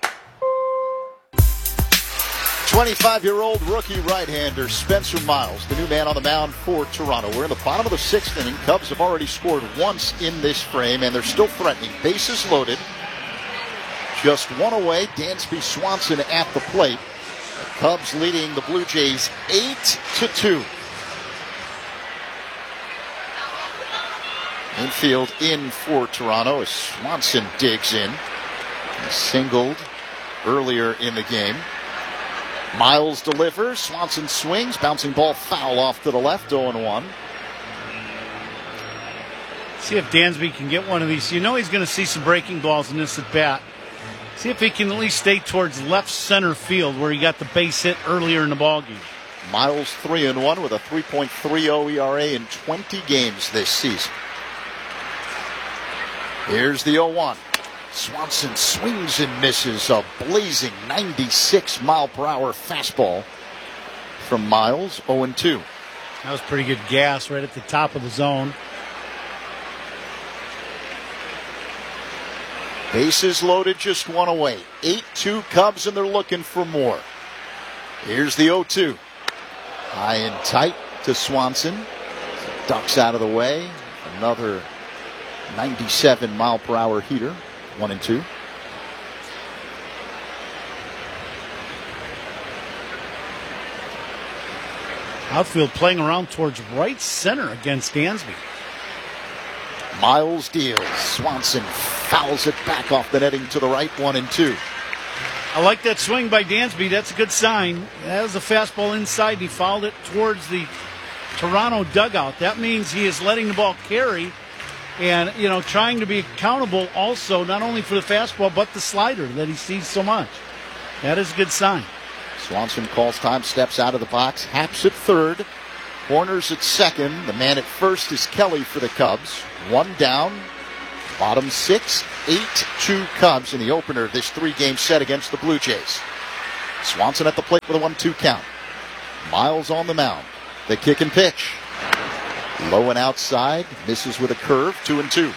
twenty-five-year-old rookie right-hander Spencer Miles, the new man on the mound for Toronto. We're in the bottom of the sixth inning. Cubs have already scored once in this frame, and they're still threatening. Bases loaded. Just one away. Dansby Swanson at the plate. The Cubs leading the Blue Jays eight to two. Infield in for Toronto as Swanson digs in. He singled earlier in the game. Miles delivers. Swanson swings. Bouncing ball foul off to the left. oh and one. See if Dansby can get one of these. You know he's going to see some breaking balls in this at bat. See if he can at least stay towards left center field where he got the base hit earlier in the ballgame. Miles three and one with a three point three oh E R A in twenty games this season. Here's the oh one. Swanson swings and misses a blazing ninety-six mile per hour fastball from Miles. oh and two. That was pretty good gas right at the top of the zone. Bases loaded, just one away. eight two Cubs, and they're looking for more. Here's the oh two. High and tight to Swanson. Ducks out of the way. Another ninety-seven mile per hour heater. One and two. Outfield playing around towards right center against Dansby. Miles deals. Swanson fouls it back off the netting to the right. One and two. I like that swing by Dansby. That's a good sign. That was a fastball inside. He fouled it towards the Toronto dugout. That means he is letting the ball carry and, you know, trying to be accountable also not only for the fastball but the slider that he sees so much. That is a good sign. Swanson calls time, steps out of the box, Haps at third, corners at second. The man at first is Kelly for the Cubs. One down, Bottom six, eight two Cubs in the opener of this three-game set against the Blue Jays. Swanson at the plate with a one two count. Miles on the mound. The kick and pitch. Low and outside. Misses with a curve. Two and two.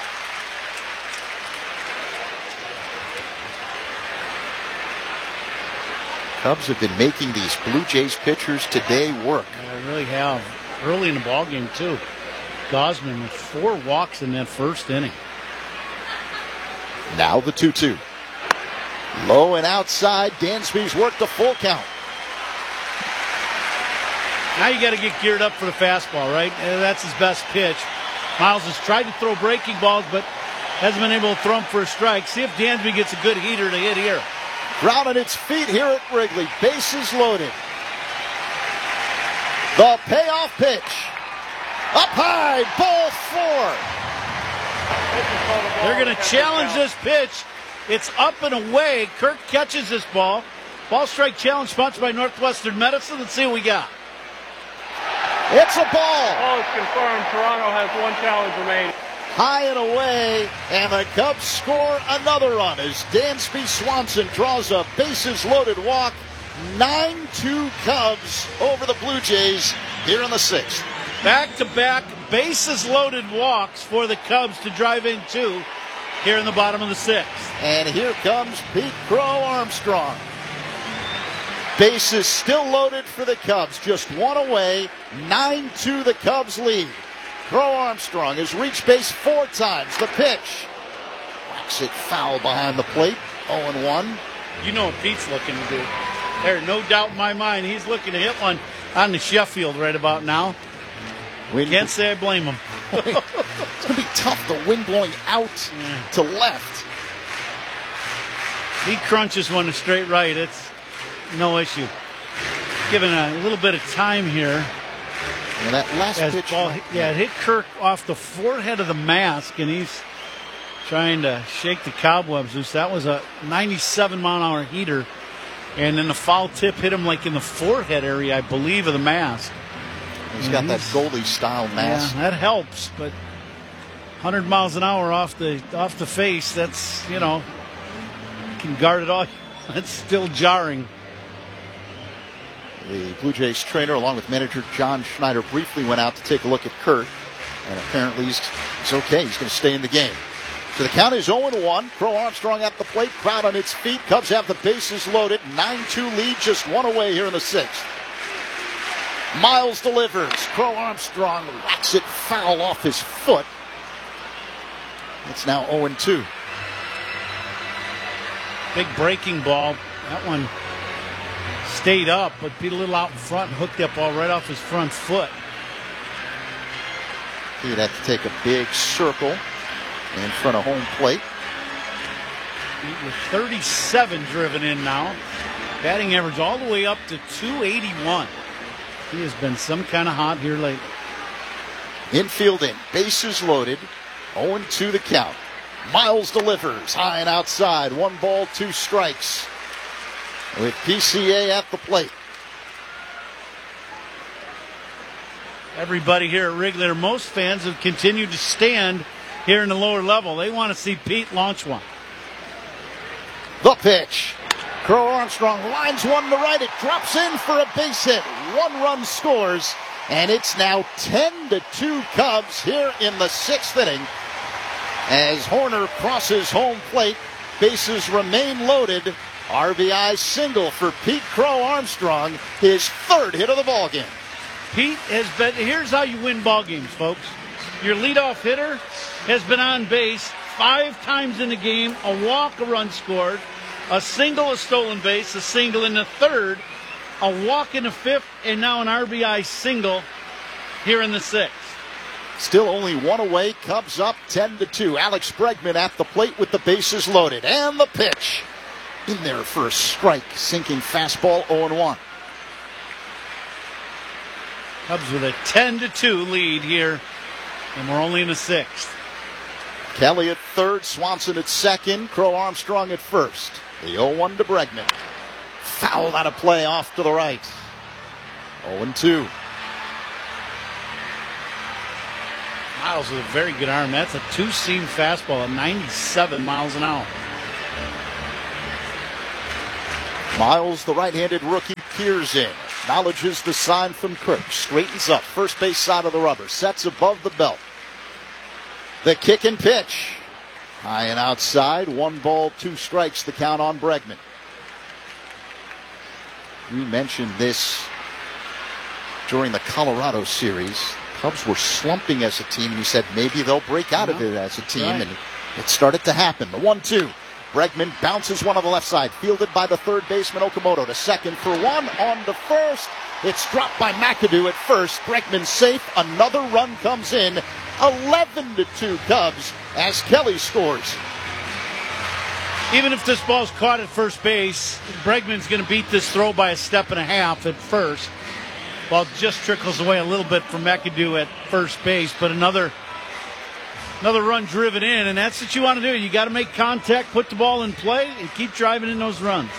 Cubs have been making these Blue Jays pitchers today work. Yeah, they really have. Early in the ballgame, too. Gosman with four walks in that first inning. Now the two two. Low and outside. Dansby's worked a full count. Now you got to get geared up for the fastball, right? That's his best pitch. Miles has tried to throw breaking balls, but hasn't been able to throw them for a strike. See if Dansby gets a good heater to hit here. Ground on its feet here at Wrigley. Bases loaded. The payoff pitch. Up high, ball four. They're going to challenge this pitch. It's up and away. Kirk catches this ball. Ball strike challenge sponsored by Northwestern Medicine. Let's see what we got. It's a ball. Ball is confirmed. Toronto has one challenge remaining. High and away, and the Cubs score another run as Dansby Swanson draws a bases-loaded walk. nine two Cubs over the Blue Jays here in the sixth. Back-to-back bases-loaded walks for the Cubs to drive in two here in the bottom of the sixth. And here comes Pete Crow Armstrong. Bases still loaded for the Cubs, just one away. nine two the Cubs lead. Crow Armstrong has reached base four times. The pitch. Whacks it foul behind the plate. oh and one. You know what Pete's looking to do. There's no doubt in my mind he's looking to hit one on the Sheffield right about now. Wind Can't say I blame him. It's going to be tough, the wind blowing out yeah. to left. He crunches one to straight right. It's no issue. Given a little bit of time here. And that last As pitch. Ball, yeah, it hit Kirk off the forehead of the mask, and he's trying to shake the cobwebs loose. That was a ninety-seven mile an hour heater. And then the foul tip hit him like in the forehead area, I believe, of the mask. He's and got he's, that Goldie style mask. Yeah, that helps, but one hundred miles an hour off the off the face, that's, you know, you can guard it all. That's still jarring. The Blue Jays trainer, along with manager John Schneider, briefly went out to take a look at Kirk, and apparently he's, he's okay. He's going to stay in the game. So the count is oh and one. Crow Armstrong at the plate, crowd on its feet. Cubs have the bases loaded. nine two lead, just one away here in the sixth. Miles delivers. Crow Armstrong whacks it foul off his foot. It's now oh and two. Big breaking ball. That one stayed up, but beat a little out in front and hooked that ball right off his front foot. He'd have to take a big circle in front of home plate. With thirty-seven driven in now. Batting average all the way up to two eighty-one. He has been some kind of hot here lately. Infield in, bases loaded. oh and two the count. Miles delivers, high and outside. One ball, two strikes. With P C A at the plate. Everybody here at Wrigley, or most fans, have continued to stand here in the lower level. They want to see Pete launch one. The pitch. Crow Armstrong lines one to right. It drops in for a base hit. One run scores, and it's now ten to two Cubs here in the sixth inning. As Horner crosses home plate, bases remain loaded. R B I single for Pete Crow Armstrong, his third hit of the ballgame. Pete has been, here's how you win ball games, folks. Your leadoff hitter has been on base five times in the game, a walk, a run scored, a single, a stolen base, a single in the third, a walk in the fifth, and now an R B I single here in the sixth. Still only one away, Cubs up ten to two. Alex Bregman at the plate with the bases loaded. And the pitch. In there for a strike, sinking fastball, oh and one. Cubs with a ten to two lead here, and we're only in the sixth. Kelly at third, Swanson at second, Crow Armstrong at first. The oh one to Bregman. Fouled out of play off to the right. oh and two. Miles with a very good arm. That's a two-seam fastball at ninety-seven miles an hour. Miles, the right-handed rookie, peers in. Acknowledges the sign from Kirk. Straightens up. First base side of the rubber. Sets above the belt. The kick and pitch. High and outside. One ball, two strikes. The count on Bregman. We mentioned this during the Colorado series. Cubs were slumping as a team, and you said maybe they'll break out of it as a team, right. And it started to happen. The one two. Bregman bounces one on the left side, fielded by the third baseman Okamoto to second for one, on to first. It's dropped by McAdoo at first. Bregman safe. Another run comes in. eleven to two Cubs as Kelly scores. Even if this ball's caught at first base, Bregman's going to beat this throw by a step and a half at first. Ball just trickles away a little bit from McAdoo at first base, but another another run driven in, and that's what you want to do. You got to make contact, put the ball in play, and keep driving in those runs.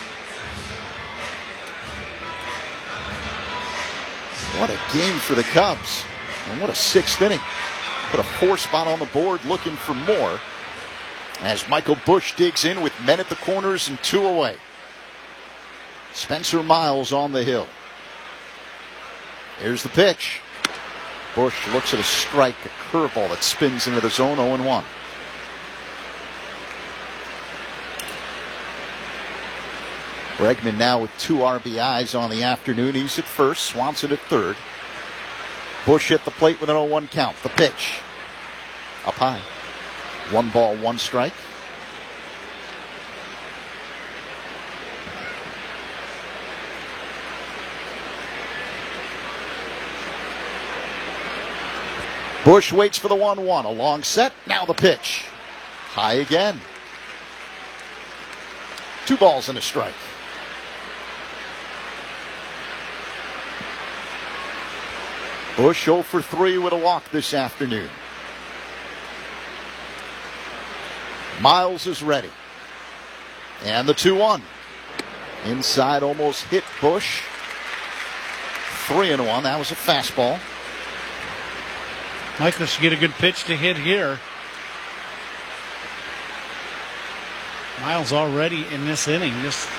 What a game for the Cubs, and what a sixth inning. Put a four spot on the board, looking for more, as Michael Busch digs in with men at the corners and two away. Spencer Miles on the hill. Here's the pitch. Busch looks at a strike, a curveball that spins into the zone, oh and one. Bregman now with two R B Is on the afternoon. He's at first, Swanson at third. Busch hit the plate with an oh one count. The pitch. Up high. One ball, one strike. Busch waits for the one one. A long set. Now the pitch. High again. Two balls and a strike. Busch oh for three with a walk this afternoon. Miles is ready. And the two one. Inside almost hit Busch. Three and one. That was a fastball. Michael should get a good pitch to hit here. Miles already in this inning. Just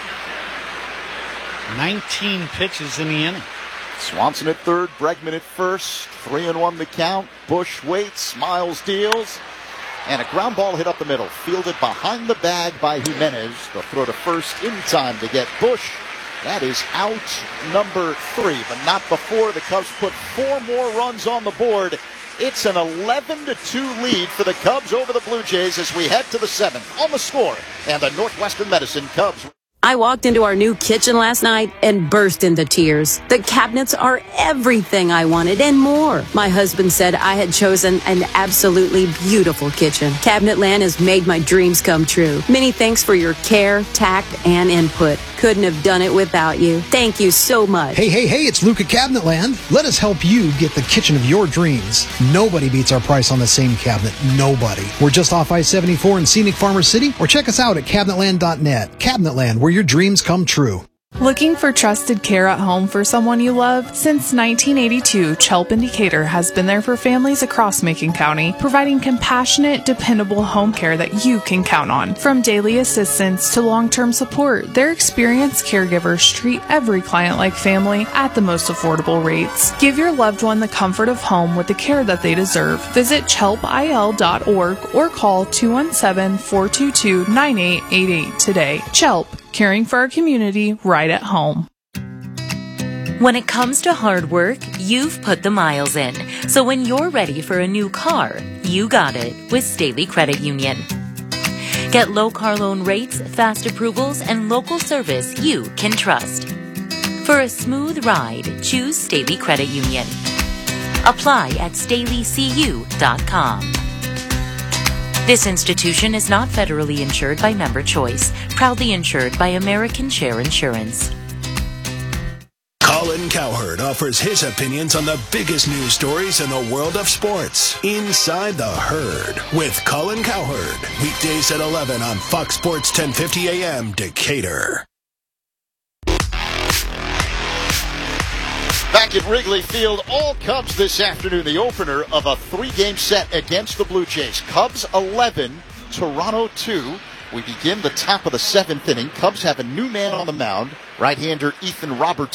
nineteen pitches in the inning. Swanson at third, Bregman at first. Three and one the count. Busch waits. Miles deals. And a ground ball hit up the middle. Fielded behind the bag by Jimenez. The throw to first in time to get Busch. That is out number three, but not before the Cubs put four more runs on the board. It's an eleven to two lead for the Cubs over the Blue Jays as we head to the seventh. On the score, and the Northwestern Medicine Cubs. I walked into our new kitchen last night and burst into tears. The cabinets are everything I wanted and more. My husband said I had chosen an absolutely beautiful kitchen. Cabinetland has made my dreams come true. Many thanks for your care, tact, and input. Couldn't have done it without you. Thank you so much. Hey, hey, hey, it's Luke at Cabinetland. Let us help you get the kitchen of your dreams. Nobody beats our price on the same cabinet. Nobody. We're just off I seventy-four in scenic Farmer City, or check us out at cabinetland dot net. Cabinetland, where your dreams come true. Looking for trusted care at home for someone you love? Since nineteen eighty-two, Chelp in Decatur has been there for families across Macon County, providing compassionate, dependable home care that you can count on. From daily assistance to long-term support, their experienced caregivers treat every client like family at the most affordable rates. Give your loved one the comfort of home with the care that they deserve. Visit chelp I L dot org or call two one seven, four two two, nine eight eight eight today. Chelp, caring for our community right at home. When it comes to hard work, you've put the miles in. So when you're ready for a new car, you got it with Staley Credit Union. Get low car loan rates, fast approvals, and local service you can trust. For a smooth ride, choose Staley Credit Union. Apply at staley c u dot com. This institution is not federally insured by Member Choice, proudly insured by American Share Insurance. Colin Cowherd offers his opinions on the biggest news stories in the world of sports. Inside the Herd with Colin Cowherd. Weekdays at eleven on Fox Sports ten fifty A M Decatur. Back at Wrigley Field, all Cubs this afternoon. The opener of a three-game set against the Blue Jays. Cubs eleven, Toronto two. We begin the top of the seventh inning. Cubs have a new man on the mound. Right-hander Ethan Robertson.